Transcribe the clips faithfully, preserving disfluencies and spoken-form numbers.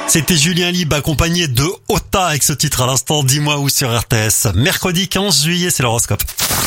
C'était Julien Lieb accompagné de Ota avec ce titre à l'instant, dis-moi où sur R T S. Mercredi quinze juillet, c'est l'horoscope.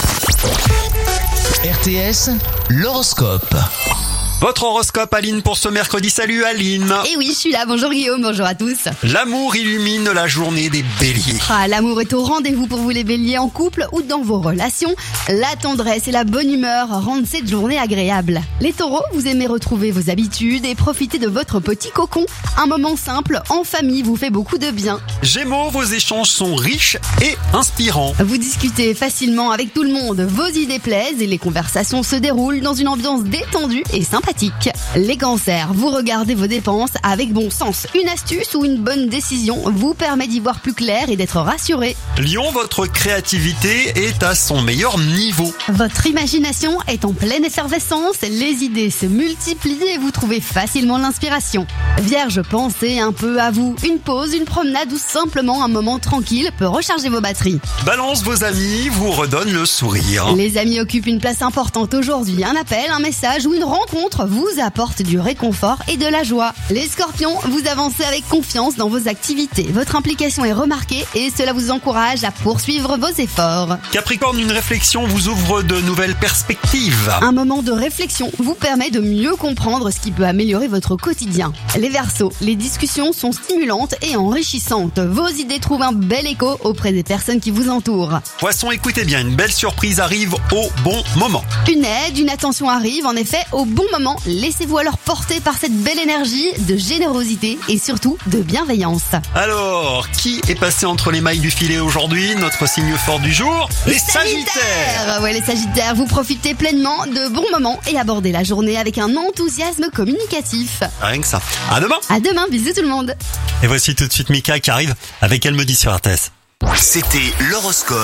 R T S, l'horoscope. Votre horoscope, Aline, pour ce mercredi. Salut Aline. Et oui, je suis là. Bonjour Guillaume, bonjour à tous. L'amour illumine la journée des béliers. Ah, l'amour est au rendez-vous pour vous les béliers en couple ou dans vos relations. La tendresse et la bonne humeur rendent cette journée agréable. Les taureaux, vous aimez retrouver vos habitudes et profiter de votre petit cocon. Un moment simple en famille vous fait beaucoup de bien. Gémeaux, vos échanges sont riches et inspirants. Vous discutez facilement avec tout le monde, vos idées plaisent et les conversations se déroulent dans une ambiance détendue et sympathique. Les cancers, vous regardez vos dépenses avec bon sens. Une astuce ou une bonne décision vous permet d'y voir plus clair et d'être rassuré. Lion, votre créativité est à son meilleur niveau. Votre imagination est en pleine effervescence, les idées se multiplient et vous trouvez facilement l'inspiration. Vierge, pensez un peu à vous. Une pause, une promenade ou simplement un moment tranquille peut recharger vos batteries. Balance, vos amis vous redonnent le sourire. Les amis occupent une place importante aujourd'hui. Un appel, un message ou une rencontre vous apporte du réconfort et de la joie. Les scorpions, vous avancez avec confiance dans vos activités. Votre implication est remarquée et cela vous encourage à poursuivre vos efforts. Capricorne, une réflexion vous ouvre de nouvelles perspectives. Un moment de réflexion vous permet de mieux comprendre ce qui peut améliorer votre quotidien. Les Verseaux, les discussions sont stimulantes et enrichissantes. Vos idées trouvent un bel écho auprès des personnes qui vous entourent. Poisson, écoutez bien, une belle surprise arrive au bon moment. Une aide, une attention arrive en effet au bon moment. Laissez-vous alors porter par cette belle énergie de générosité et surtout de bienveillance. Alors, qui est passé entre les mailles du filet aujourd'hui? Notre signe fort du jour, les Sagittaires. Ouais, les Sagittaires, vous profitez pleinement de bons moments et abordez la journée avec un enthousiasme communicatif. Rien que ça. À demain. À demain, bisous tout le monde. Et voici tout de suite Mika qui arrive avec Elle me dit sur R T S. C'était l'horoscope.